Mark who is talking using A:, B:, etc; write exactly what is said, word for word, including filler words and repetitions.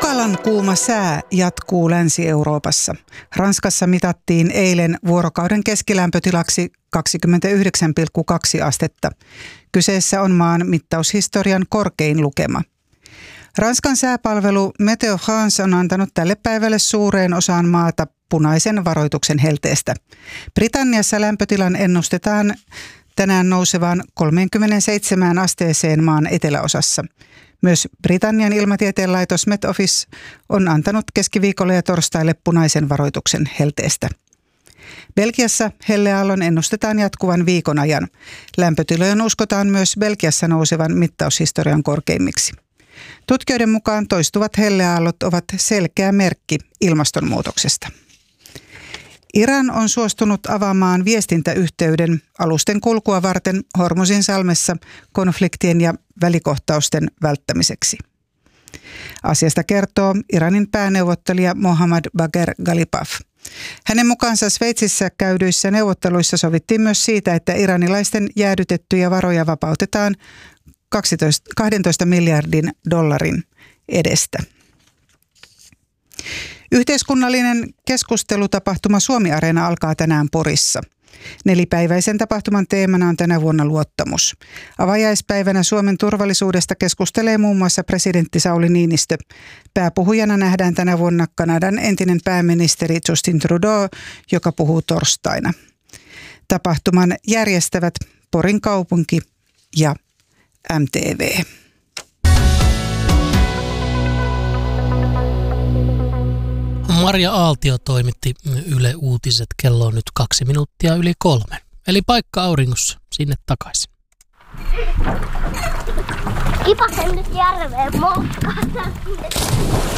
A: Tukalan kuuma sää jatkuu Länsi-Euroopassa. Ranskassa mitattiin eilen vuorokauden keskilämpötilaksi kaksikymmentäyhdeksän pilkku kaksi astetta. Kyseessä on maan mittaushistorian korkein lukema. Ranskan sääpalvelu Meteo France on antanut tälle päivälle suureen osaan maata punaisen varoituksen helteestä. Britanniassa lämpötilan ennustetaan tänään nousevan kolmeenkymmeneenseitsemään asteeseen maan eteläosassa. Myös Britannian ilmatieteen laitos Met Office on antanut keskiviikolle ja torstaille punaisen varoituksen helteestä. Belgiassa helleaallon ennustetaan jatkuvan viikon ajan. Lämpötilojen uskotaan myös Belgiassa nousevan mittaushistorian korkeimmiksi. Tutkijoiden mukaan toistuvat helleaallot ovat selkeä merkki ilmastonmuutoksesta. Iran on suostunut avaamaan viestintäyhteyden alusten kulkua varten Hormuzin salmessa konfliktien ja välikohtausten välttämiseksi. Asiasta kertoo Iranin pääneuvottelija Mohammad Bagher Ghalibaf. Hänen mukaansa Sveitsissä käydyissä neuvotteluissa sovittiin myös siitä, että iranilaisten jäädytettyjä varoja vapautetaan kaksitoista miljardin dollarin edestä. Yhteiskunnallinen keskustelutapahtuma Suomi-areena alkaa tänään Porissa. Nelipäiväisen tapahtuman teemana on tänä vuonna luottamus. Avajaispäivänä Suomen turvallisuudesta keskustelee muun muassa presidentti Sauli Niinistö. Pääpuhujana nähdään tänä vuonna Kanadan entinen pääministeri Justin Trudeau, joka puhuu torstaina. Tapahtuman järjestävät Porin kaupunki ja M T V.
B: Maria Aaltio toimitti Yle Uutiset. Kello on nyt kaksi minuuttia yli kolme. Eli paikka auringossa sinne takaisin.
C: Kipasen nyt järveen moskaan.